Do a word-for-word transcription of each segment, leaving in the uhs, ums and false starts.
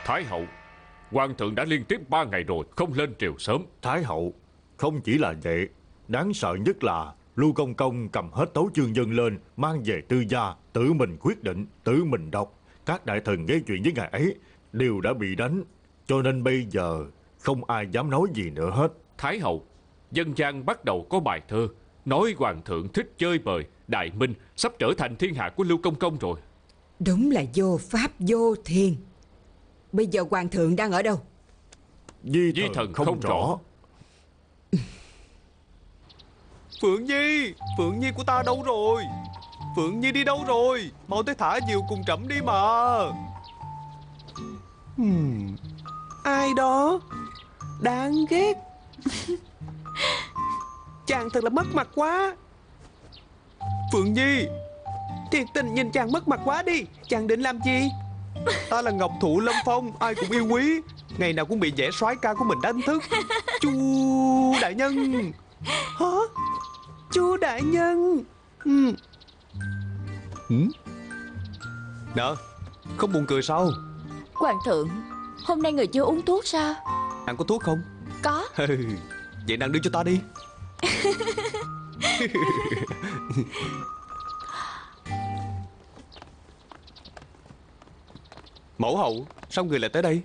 Thái hậu, hoàng thượng đã liên tiếp ba ngày rồi không lên triều sớm. Thái hậu, không chỉ là vậy, đáng sợ nhất là Lưu Công Công cầm hết tấu chương dân lên, mang về tư gia, tự mình quyết định, tự mình đọc. Các đại thần nghe chuyện với ngài ấy đều đã bị đánh, cho nên bây giờ không ai dám nói gì nữa hết. Thái hậu, dân gian bắt đầu có bài thơ nói hoàng thượng thích chơi bời, đại minh sắp trở thành thiên hạ của Lưu Công Công rồi. Đúng là vô pháp vô thiên. Bây giờ hoàng thượng đang ở đâu? Di, Di thần, thần không, không rõ, rõ. Phượng Nhi, Phượng Nhi của ta đâu rồi? Phượng Nhi đi đâu rồi? Mau tới thả diều cùng trẫm đi mà. hmm. Ai đó? Đáng ghét. Chàng thật là mất mặt quá. Phượng Nhi, thiệt tình nhìn chàng mất mặt quá đi. Chàng định làm gì? Ta là Ngọc Thụ Lâm Phong, ai cũng yêu quý. Ngày nào cũng bị vẻ soái ca của mình đánh thức. Chu đại nhân. Hả? Chu đại nhân. ừ. Ừ? Nè, không buồn cười sao? Hoàng thượng, hôm nay người chưa uống thuốc sao? Anh có thuốc không? Có. Vậy nàng đưa cho ta đi. Mẫu hậu, sao người lại tới đây?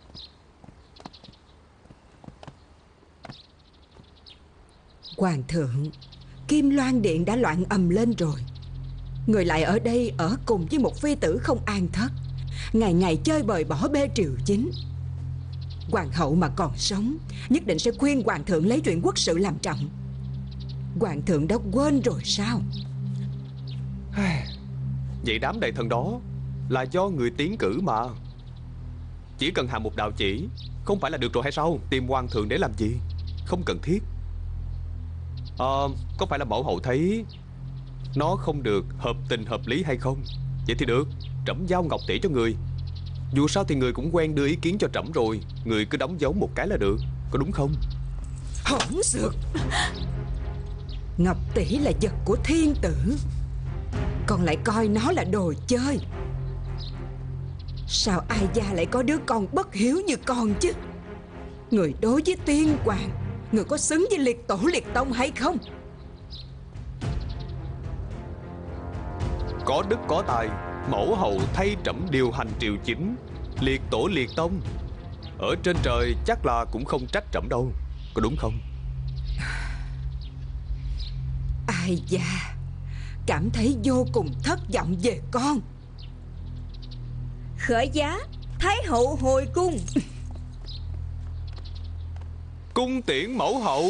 Hoàng thượng, Kim Loan Điện đã loạn ầm lên rồi. Người lại ở đây ở cùng với một phi tử không an thất, ngày ngày chơi bời bỏ bê triều chính. Hoàng hậu mà còn sống nhất định sẽ khuyên hoàng thượng lấy chuyện quốc sự làm trọng. Hoàng thượng đã quên rồi sao? Vậy đám đại thần đó là do người tiến cử mà. Chỉ cần hạ một đạo chỉ không phải là được rồi hay sao? Tìm hoàng thượng để làm gì? Không cần thiết. Ờ, có phải là mẫu hậu thấy nó không được hợp tình hợp lý hay không? Vậy thì được, trẫm giao ngọc tỷ cho người. Dù sao thì người cũng quen đưa ý kiến cho trẫm rồi. Người cứ đóng dấu một cái là được, có đúng không? Hỗn xược! Ngọc tỷ là vật của thiên tử, còn lại coi nó là đồ chơi. Sao ai gia lại có đứa con bất hiếu như con chứ? Người đối với tiên hoàng, người có xứng với liệt tổ liệt tông hay không? Có đức có tài, mẫu hậu thay trẫm điều hành triều chính, liệt tổ liệt tông. Ở trên trời chắc là cũng không trách trẫm đâu, có đúng không? Ai da, cảm thấy vô cùng thất vọng về con. Khởi giá, Thái hậu hồi cung. Cung tiễn mẫu hậu.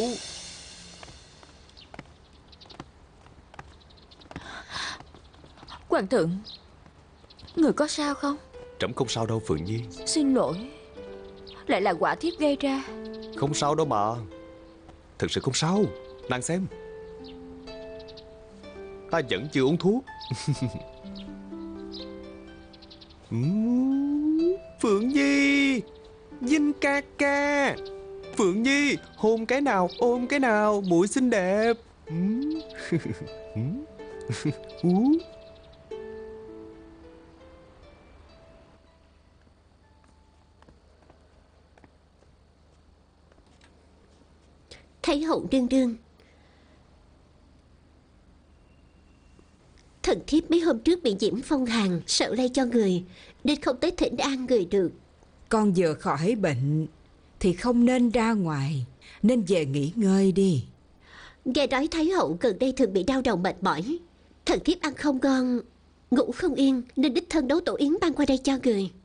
Hoàng thượng, người có sao không? Trẫm không sao đâu Phượng Nhi. Xin lỗi, lại là quả thiếp gây ra. Không sao đâu mà. Thực sự không sao. Nàng xem, ta vẫn chưa uống thuốc. Phượng Nhi, Vinh ca ca. Phượng Nhi, hôn cái nào, ôm cái nào, muội xinh đẹp. Thái hậu đương đương, thần thiếp mấy hôm trước bị nhiễm phong hàn, sợ lây cho người nên không tới thỉnh an người được. Con vừa khỏi bệnh thì không nên ra ngoài, nên về nghỉ ngơi đi. Nghe nói Thái hậu gần đây thường bị đau đầu mệt mỏi, thần thiếp ăn không ngon, ngủ không yên, nên đích thân nấu tổ yến mang qua đây cho người.